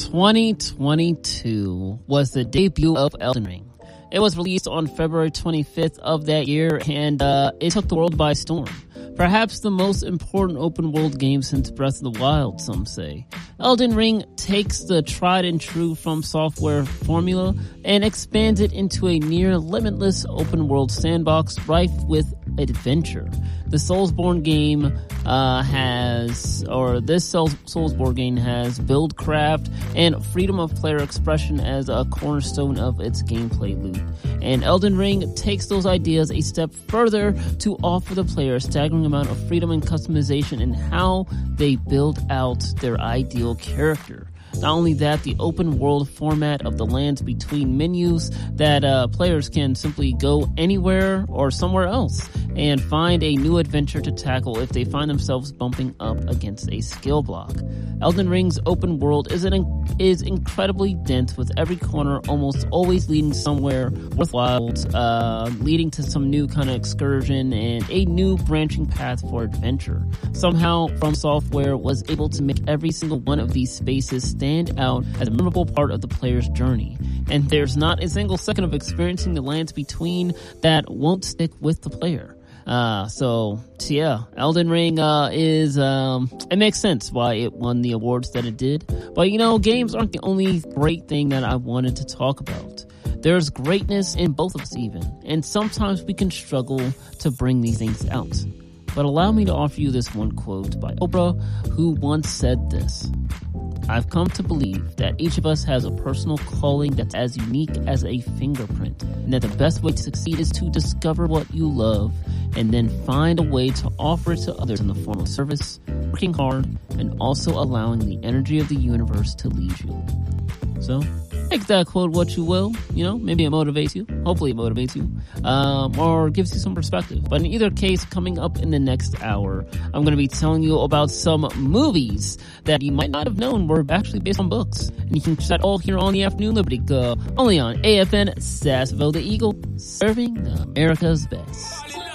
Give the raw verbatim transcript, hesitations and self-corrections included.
twenty twenty-two was the debut of Elden Ring. It was released on February twenty-fifth of that year, and uh, it took the world by storm. Perhaps the most important open world game since Breath of the Wild, some say. Elden Ring takes the tried and true From Software formula and expands it into a near limitless open world sandbox rife with adventure. The Soulsborne game uh, has, or this Souls, Soulsborne game has buildcraft and freedom of player expression as a cornerstone of its gameplay loop. And Elden Ring takes those ideas a step further to offer the player a staggering amount of freedom and customization in how they build out their ideal character. Not only that, the open world format of the lands between menus that uh, players can simply go anywhere or somewhere else and find a new adventure to tackle if they find themselves bumping up against a skill block. Elden Ring's open world is an, is incredibly dense, with every corner almost always leading somewhere worthwhile, uh, leading to some new kind of excursion and a new branching path for adventure. Somehow, From Software was able to make every single one of these spaces stand out as a memorable part of the player's journey. And there's not a single second of experiencing the lands between that won't stick with the player. Uh, so, so yeah, Elden Ring, uh, is, um, it makes sense why it won the awards that it did. But you know, games aren't the only great thing that I wanted to talk about. There's greatness in both of us even, and sometimes we can struggle to bring these things out. But allow me to offer you this one quote by Oprah, who once said this: "I've come to believe that each of us has a personal calling that's as unique as a fingerprint, and that the best way to succeed is to discover what you love and then find a way to offer it to others in the form of service, working hard, and also allowing the energy of the universe to lead you." So, take that quote what you will, you know, maybe it motivates you, hopefully it motivates you, um, or gives you some perspective. But in either case, coming up in the next hour, I'm going to be telling you about some movies that you might not have known were actually based on books. And you can catch that all here on the Afternoon Liberty, uh, only on A F N Sassville the Eagle, serving the America's best.